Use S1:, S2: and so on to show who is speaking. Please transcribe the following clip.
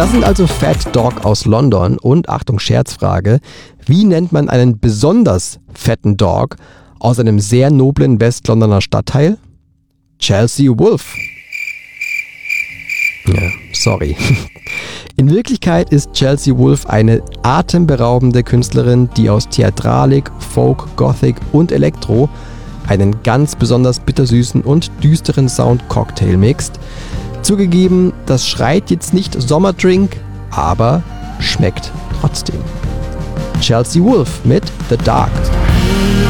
S1: Das sind also Fat Dog aus London und, Achtung, Scherzfrage, wie nennt man einen besonders fetten Dog aus einem sehr noblen West-Londoner Stadtteil? Chelsea Wolf. Ja, sorry. In Wirklichkeit ist Chelsea Wolf eine atemberaubende Künstlerin, die aus Theatralik, Folk, Gothic und Elektro einen ganz besonders bittersüßen und düsteren Sound-Cocktail mixt. Zugegeben, das schreit jetzt nicht Sommerdrink, aber schmeckt trotzdem. Chelsea Wolf mit The Dark.